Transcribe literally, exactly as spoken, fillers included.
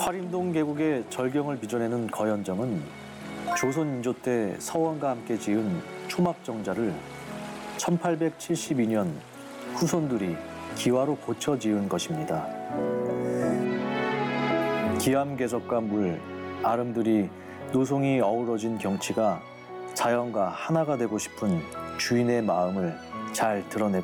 화림동 계곡의 절경을 빚어내는 거연정은 조선 인조 때 서원과 함께 지은 초막정자를 천팔백칠십이 년 후손들이 기와로 고쳐 지은 것입니다. 기암괴석과 물, 아름드리 노송이 어우러진 경치가 자연과 하나가 되고 싶은 주인의 마음을 잘 드러내고